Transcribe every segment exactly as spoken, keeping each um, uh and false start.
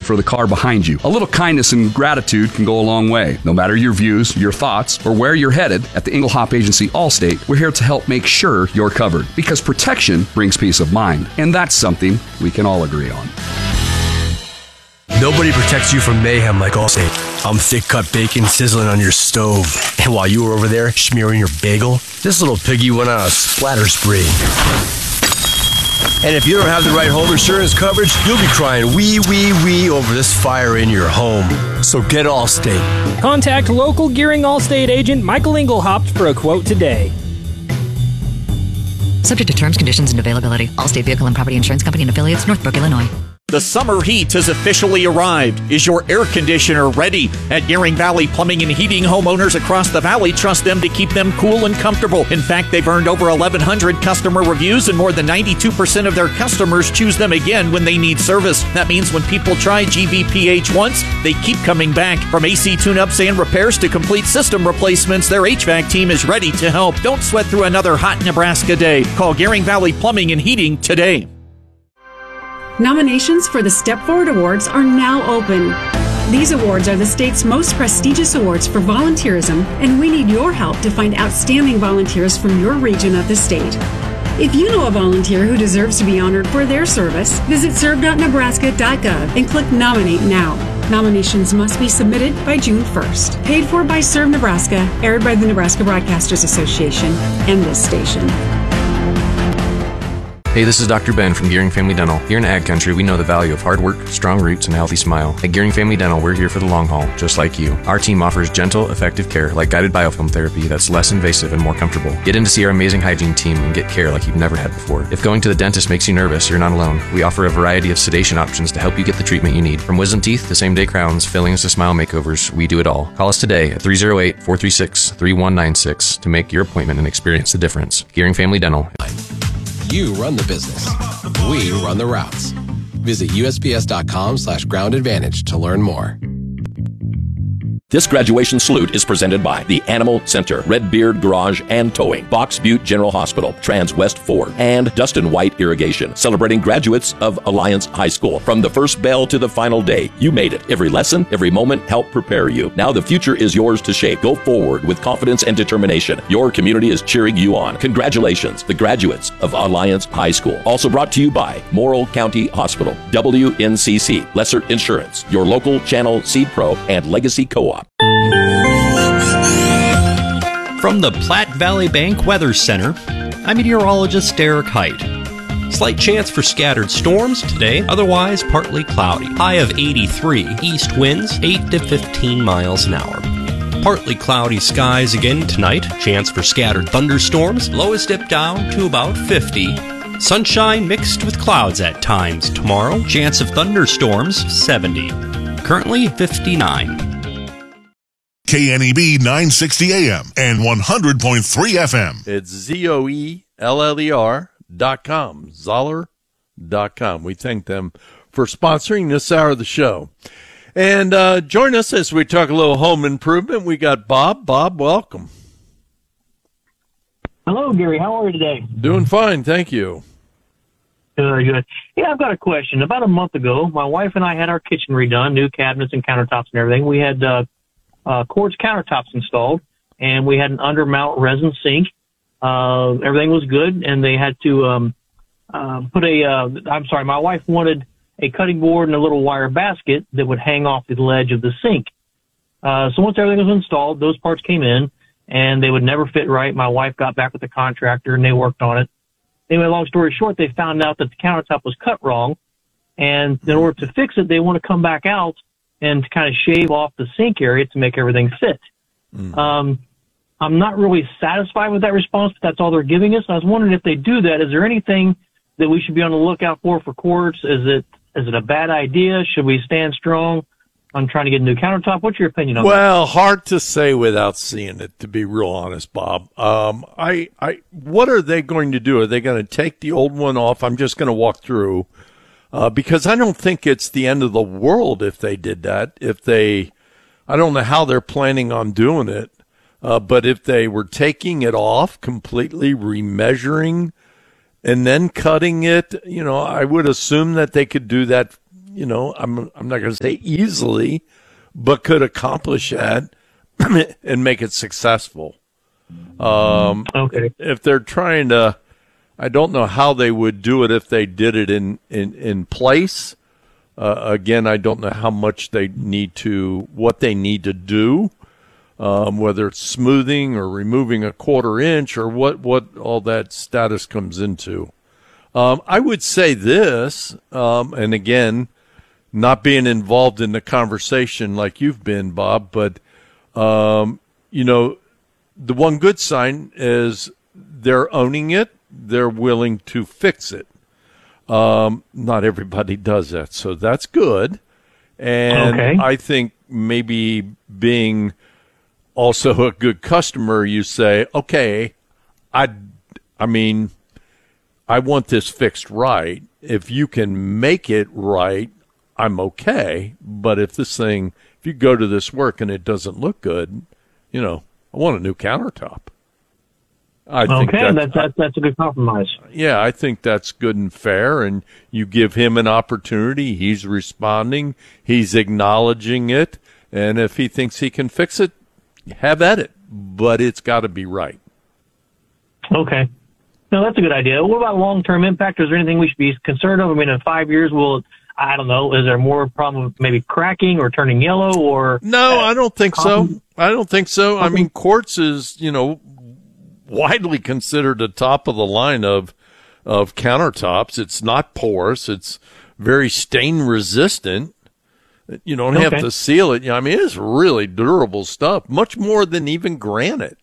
for the car behind you. A little kindness and gratitude can go a long way. No matter your views, your thoughts, or where you're headed, at the Engelhop Agency Allstate, we're here to help make sure you're covered. Because protection brings peace of mind. And that's something we can all agree on. Nobody protects you from mayhem like Allstate. I'm thick-cut bacon sizzling on your stove. And while you were over there smearing your bagel, this little piggy went on a splatter spree. And if you don't have the right home insurance coverage, you'll be crying wee, wee, wee over this fire in your home. So get Allstate. Contact local Gearing Allstate agent Michael Engelhaupt for a quote today. Subject to terms, conditions, and availability. Allstate Vehicle and Property Insurance Company and Affiliates, Northbrook, Illinois. The summer heat has officially arrived. Is your air conditioner ready? At Gearing Valley Plumbing and Heating, homeowners across the valley trust them to keep them cool and comfortable. In fact, they've earned over eleven hundred customer reviews, and more than ninety-two percent of their customers choose them again when they need service. That means when people try G V P H once, they keep coming back. From A C tune-ups and repairs to complete system replacements, their H V A C team is ready to help. Don't sweat through another hot Nebraska day. Call Gearing Valley Plumbing and Heating today. Nominations for the Step Forward Awards are now open. These awards are the state's most prestigious awards for volunteerism, and we need your help to find outstanding volunteers from your region of the state. If you know a volunteer who deserves to be honored for their service, visit serve dot nebraska dot gov and click Nominate Now. Nominations must be submitted by June first. Paid for by Serve Nebraska, aired by the Nebraska Broadcasters Association and this station. Hey, this is Doctor Ben from Gearing Family Dental. Here in Ag Country, we know the value of hard work, strong roots, and a healthy smile. At Gearing Family Dental, we're here for the long haul, just like you. Our team offers gentle, effective care like guided biofilm therapy that's less invasive and more comfortable. Get in to see our amazing hygiene team and get care like you've never had before. If going to the dentist makes you nervous, you're not alone. We offer a variety of sedation options to help you get the treatment you need. From wisdom teeth to same-day crowns, fillings to smile makeovers, we do it all. Call us today at three oh eight, four three six, three one nine six to make your appointment and experience the difference. Gearing Family Dental. You run the business. We run the routes. Visit U S P S dot com slash ground advantage to learn more. This graduation salute is presented by the Animal Center, Red Beard Garage and Towing, Box Butte General Hospital, Trans West Ford, and Dustin White Irrigation, celebrating graduates of Alliance High School. From the first bell to the final day, you made it. Every lesson, every moment helped prepare you. Now the future is yours to shape. Go forward with confidence and determination. Your community is cheering you on. Congratulations, the graduates of Alliance High School. Also brought to you by Morrill County Hospital, W N C C, Lessert Insurance, your local channel Seed Pro, and Legacy Co-op. From the Platte Valley Bank Weather Center, I'm meteorologist Derek Height. Slight chance for scattered storms today, otherwise partly cloudy. High of eighty-three, east winds eight to fifteen miles an hour. Partly cloudy skies again tonight, chance for scattered thunderstorms, lowest dip down to about fifty. Sunshine mixed with clouds at times tomorrow, chance of thunderstorms seventy. Currently fifty-nine. K N E B nine sixty A M and one hundred point three F M. It's Z O E L L E R dot com, Zoller dot com. We thank them for sponsoring this hour of the show. And uh, join us as we talk a little home improvement. We got Bob. Bob, welcome. Hello, Gary. How are you today? Doing fine, thank you. Good, good. Yeah, I've got a question. About a month ago, my wife and I had our kitchen redone, new cabinets and countertops and everything. We had uh, uh, quartz countertops installed, and we had an undermount resin sink. Uh, everything was good, and they had to um, uh, put a, uh, I'm sorry, my wife wanted a cutting board and a little wire basket that would hang off the ledge of the sink. Uh, so once everything was installed, those parts came in, and they would never fit right. My wife got back with the contractor, and they worked on it. Anyway, long story short, they found out that the countertop was cut wrong, and in order to fix it, they want to come back out and kind of shave off the sink area to make everything fit. Mm. Um, I'm not really satisfied with that response, but that's all they're giving us. I was wondering if they do that, is there anything that we should be on the lookout for for quartz? Is it is it a bad idea? Should we stand strong on trying to get a new countertop? What's your opinion on well, that? Well, hard to say without seeing it, to be real honest, Bob. Um, I, I, what are they going to do? Are they going to take the old one off? I'm just going to walk through, uh, because I don't think it's the end of the world if they did that. If they, I don't know how they're planning on doing it, uh, but if they were taking it off completely, remeasuring, and then cutting it, you know, I would assume that they could do that, you know, I'm I'm not going to say easily, but could accomplish that and make it successful. Um, okay. If they're trying to, I don't know how they would do it if they did it in, in, in place. Uh, again, I don't know how much they need to, what they need to do, um, whether it's smoothing or removing a quarter inch or what, what all that status comes into. Um, I would say this, um, and again, not being involved in the conversation like you've been, Bob, but, um, you know, the one good sign is they're owning it. They're willing to fix it. Um, not everybody does that, so that's good. And okay. I think maybe being also a good customer, you say, okay, I, I mean, I want this fixed right. If you can make it right, I'm okay. But if this thing, if you go to this work and it doesn't look good, you know, I want a new countertop. I think okay, that's, that's, that's, that's a good compromise. Yeah, I think that's good and fair, and you give him an opportunity. He's responding. He's acknowledging it, and if he thinks he can fix it, have at it. But it's got to be right. Okay. No, that's a good idea. What about long-term impact? Is there anything we should be concerned of? I mean, in five years, will I don't know, is there more problem with maybe cracking or turning yellow or? No, I don't think so. I don't think so. I mean, quartz is, you know, widely considered the top of the line of of countertops. It's not porous. It's very stain resistant. You don't have okay. to seal it. I mean, it's really durable stuff, much more than even granite.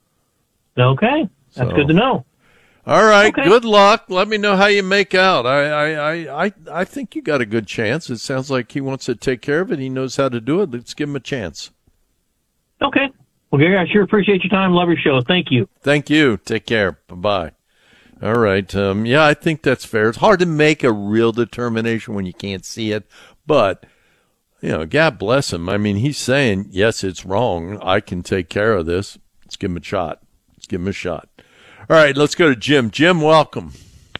Okay, that's so, good to know. All right, okay. Good luck. Let me know how you make out. I, I, I, I, I think you got a good chance. It sounds like he wants to take care of it. He knows how to do it. Let's give him a chance. Okay. Well, Gary, I sure appreciate your time. Love your show. Thank you. Thank you. Take care. Bye-bye. All right. Um, yeah, I think that's fair. It's hard to make a real determination when you can't see it. But, you know, God bless him. I mean, he's saying, yes, it's wrong. I can take care of this. Let's give him a shot. Let's give him a shot. All right. Let's go to Jim. Jim, welcome.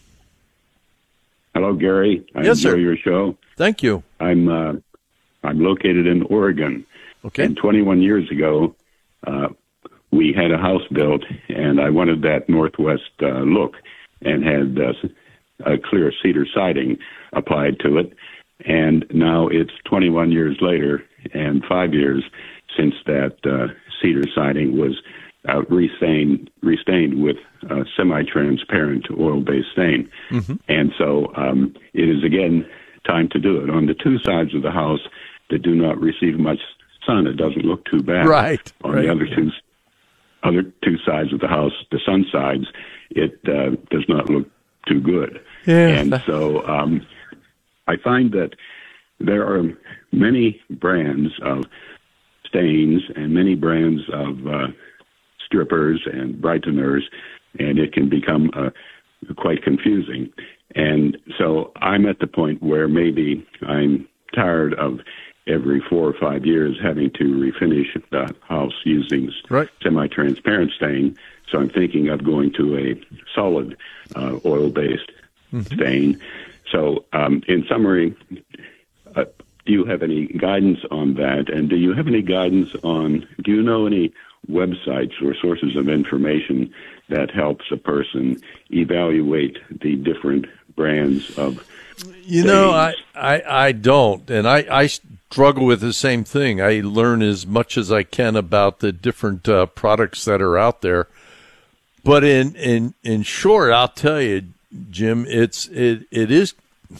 Hello, Gary. I yes, enjoy sir. your show. Thank you. I'm, uh, I'm located in Oregon. Okay. And twenty-one years ago, Uh, we had a house built, and I wanted that northwest uh, look, and had uh, a clear cedar siding applied to it. And now it's twenty-one years later, and five years since that uh, cedar siding was uh, restained, restained with uh, semi-transparent oil-based stain. Mm-hmm. And so um, it is again time to do it. On the two sides of the house that do not receive much sun, it doesn't look too bad. Right. On right. the other two, other two sides of the house, the sun sides, it uh, does not look too good. Yeah. And so um, I find that there are many brands of stains and many brands of uh, strippers and brighteners, and it can become uh, quite confusing. And so I'm at the point where maybe I'm tired of every four or five years having to refinish the house using right. semi-transparent stain. So I'm thinking of going to a solid uh, oil-based mm-hmm. stain. So um, in summary, uh, do you have any guidance on that? And do you have any guidance on, do you know any websites or sources of information that helps a person evaluate the different brands of You know, I, I, I don't, and I, I struggle with the same thing. I learn as much as I can about the different uh, products that are out there. But in, in, in short, I'll tell you, Jim, it's it it is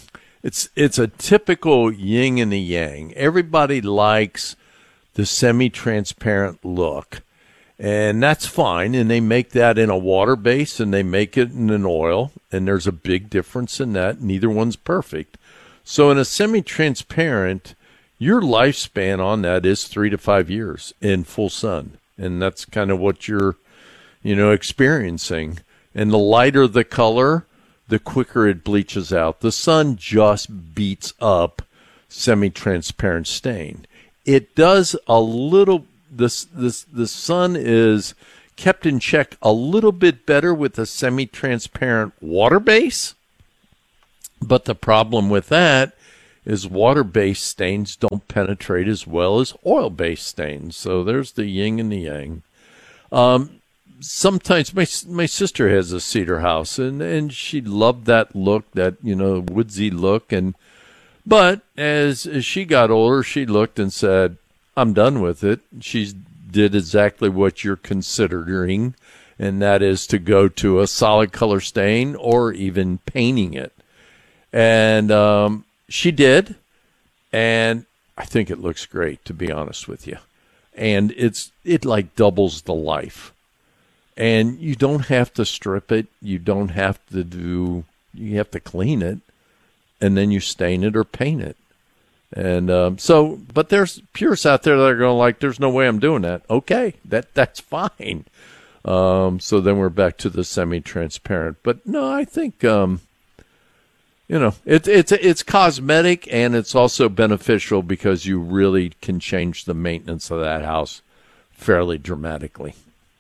it's it's a typical yin and the yang. Everybody likes the semi-transparent look, and that's fine. And they make that in a water base, and they make it in an oil, and there's a big difference in that. Neither one's perfect. So in a semi-transparent, your lifespan on that is three to five years in full sun, and that's kind of what you're, you know, experiencing. And the lighter the color, the quicker it bleaches out. The sun just beats up semi-transparent stain. It does a little. This this the sun is kept in check a little bit better with a semi-transparent water base. But the problem with that is water-based stains don't penetrate as well as oil-based stains. So there's the yin and the yang. Um, sometimes my my sister has a cedar house, and, and she loved that look, that, you know, woodsy look. And but as, as she got older, she looked and said, I'm done with it. She did exactly what you're considering, and that is to go to a solid color stain or even painting it. And um, she did, and I think it looks great, to be honest with you. And it's it like doubles the life. And you don't have to strip it. You don't have to do, you have to clean it, and then you stain it or paint it. And um, so, but there's purists out there that are going like, there's no way I'm doing that. Okay, that that's fine. Um, so then we're back to the semi-transparent. But no, I think, um, you know, it, it's it's cosmetic, and it's also beneficial because you really can change the maintenance of that house fairly dramatically.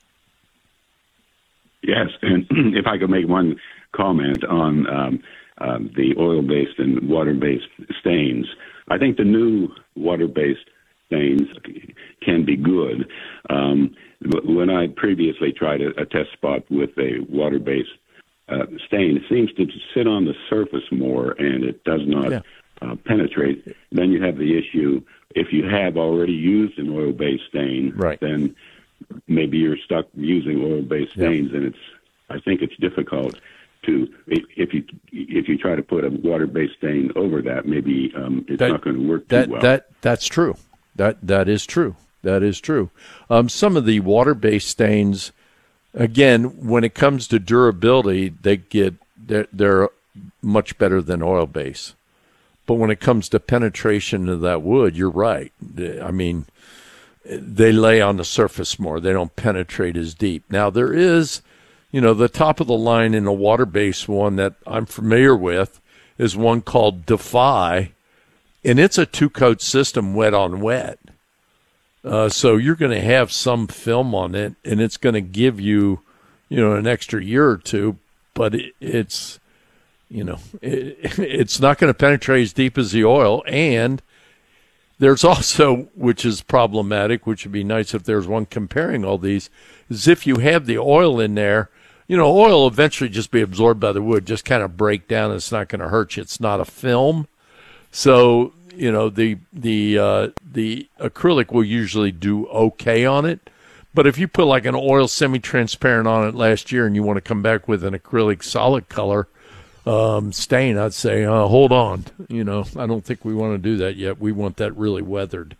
Yes, and if I could make one comment on um, um, the oil-based and water-based stains, I think the new water-based stains can be good. Um, when I previously tried a, a test spot with a water-based uh, stain, it seems to sit on the surface more, and it does not yeah. uh, penetrate. Then you have the issue, if you have already used an oil-based stain, right. then maybe you're stuck using oil-based stains, yeah. and it's. I think it's difficult to if you if you try to put a water-based stain over that, maybe um, it's that, not going to work that, too well. That that's true. That that is true. That is true. Um, some of the water-based stains, again, when it comes to durability, they get they're, they're much better than oil-based. But when it comes to penetration of that wood, you're right. I mean, they lay on the surface more. They don't penetrate as deep. Now, there is, you know, the top of the line in a water-based one that I'm familiar with is one called Defy, and it's a two-coat system, wet on wet. Uh, so you're going to have some film on it, and it's going to give you, you know, an extra year or two, but it, it's, you know, it, it's not going to penetrate as deep as the oil. And there's also, which is problematic, which would be nice if there's one comparing all these, is if you have the oil in there, you know, oil will eventually just be absorbed by the wood, just kind of break down. It's not going to hurt you. It's not a film. So, you know, the the uh, the acrylic will usually do okay on it. But if you put like an oil semi-transparent on it last year and you want to come back with an acrylic solid color um, stain, I'd say, uh, hold on. You know, I don't think we want to do that yet. We want that really weathered.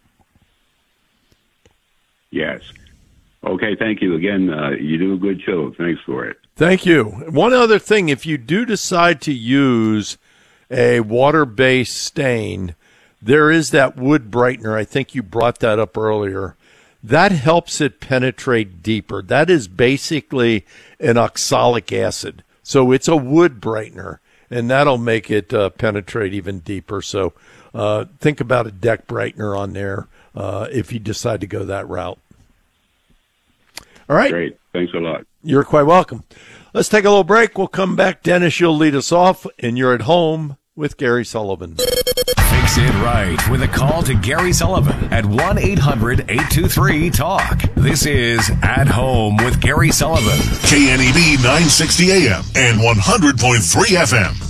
Yes. Okay, thank you again. Uh, you do a good show. Thanks for it. Thank you. One other thing, if you do decide to use a water-based stain, there is that wood brightener. I think you brought that up earlier. That helps it penetrate deeper. That is basically an oxalic acid. So it's a wood brightener, and that'll make it uh, penetrate even deeper. So uh, think about a deck brightener on there uh, if you decide to go that route. All right. Great. Thanks a lot. You're quite welcome. Let's take a little break. We'll come back. Dennis, you'll lead us off, and you're at home with Gary Sullivan. Fix it right with a call to Gary Sullivan at one eight hundred eight two three talk. This is At Home with Gary Sullivan. K N E B nine sixty A M and one hundred point three F M.